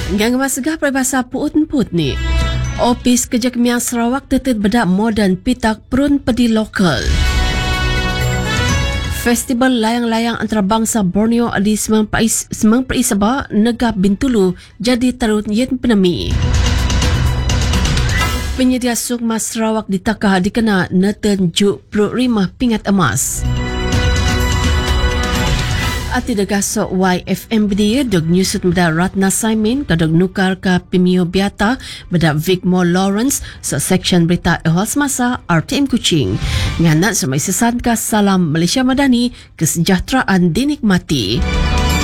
Gang masgah peribahasa puut-puut ni. Opis Kerja Kemiang Sarawak tetap bedak moden pitak perun pedi lokal. Festival layang-layang antarabangsa Borneo di Semang Perisaba Negah Bintulu jadi tarut yen penemi. Penyedia sukma Sarawak ditakah dikena neten juk perut rimah pingat emas. Ati degasok YFM bedia dog nyusut beda Ratna Saimin kadog nukar ke Pimio Biata beda Vigmore Lawrence section berita ehol semasa RTM Kuching. Nganat semai sesan ke salam Malaysia Madani kesejahteraan dinikmati.